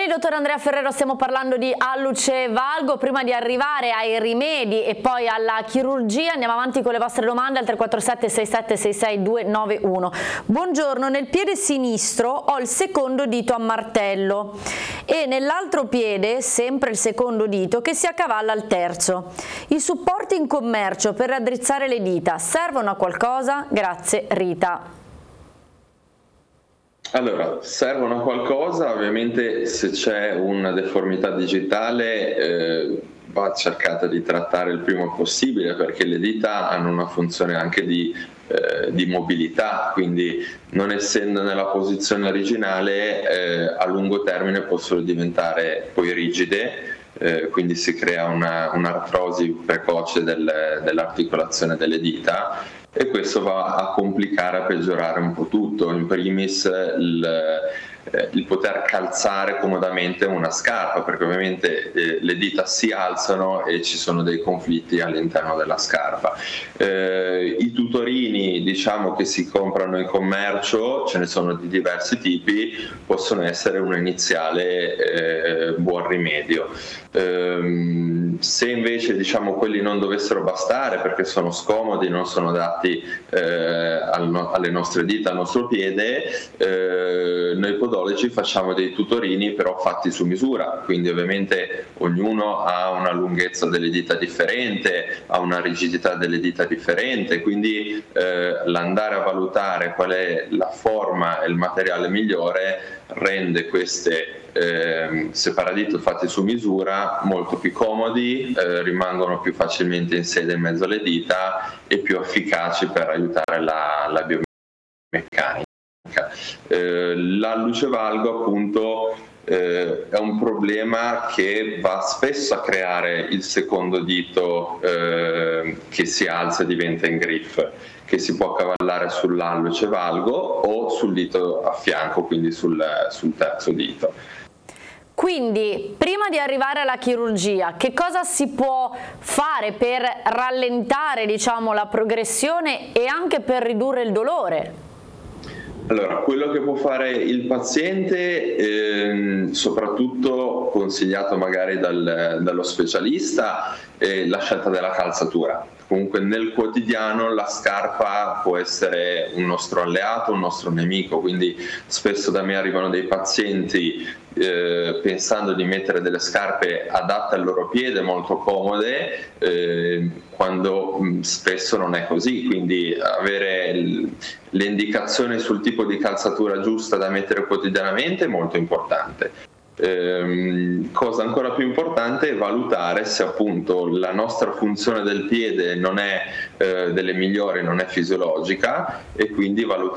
il dottor Andrea Ferrero, stiamo parlando di alluce valgo. Prima di arrivare ai rimedi e poi alla chirurgia andiamo avanti con le vostre domande al 347 6766 291. Buongiorno, nel piede sinistro ho il secondo dito a martello e nell'altro piede sempre il secondo dito che si accavalla al terzo. I supporti in commercio per raddrizzare le dita servono a qualcosa? Grazie, Rita. Allora, servono a qualcosa, ovviamente se c'è una deformità digitale va cercata di trattare il prima possibile, perché le dita hanno una funzione anche di mobilità, quindi non essendo nella posizione originale a lungo termine possono diventare poi rigide, quindi si crea un'artrosi precoce dell'articolazione delle dita. E questo va a complicare, a peggiorare un po' tutto, in primis il poter calzare comodamente una scarpa, perché ovviamente le dita si alzano e ci sono dei conflitti all'interno della scarpa. I tutorini, diciamo, che si comprano in commercio, ce ne sono di diversi tipi, possono essere un iniziale buon rimedio. Se invece, diciamo, quelli non dovessero bastare perché sono scomodi, non sono adatti alle nostre dita, al nostro piede, noi podologi facciamo dei tutorini però fatti su misura, quindi ovviamente ognuno ha una lunghezza delle dita differente, ha una rigidità delle dita differente, quindi l'andare a valutare qual è la forma e il materiale migliore rende queste separadito fatti su misura molto più comodi, rimangono più facilmente in sede in mezzo alle dita e più efficaci per aiutare la biomeccanica. L'alluce valgo appunto è un problema che va spesso a creare il secondo dito che si alza e diventa in griff, che si può accavallare sull'alluce valgo o sul dito a fianco, quindi sul terzo dito. Quindi, prima di arrivare alla chirurgia, che cosa si può fare per rallentare, diciamo, la progressione e anche per ridurre il dolore? Allora, quello che può fare il paziente, soprattutto consigliato magari dallo specialista, è la scelta della calzatura. Comunque nel quotidiano la scarpa può essere un nostro alleato, un nostro nemico, quindi spesso da me arrivano dei pazienti pensando di mettere delle scarpe adatte al loro piede, molto comode, quando spesso non è così, quindi avere le indicazioni sul tipo di calzatura giusta da mettere quotidianamente è molto importante. Cosa ancora più importante è valutare se appunto la nostra funzione del piede non è delle migliori, non è fisiologica, e quindi valutare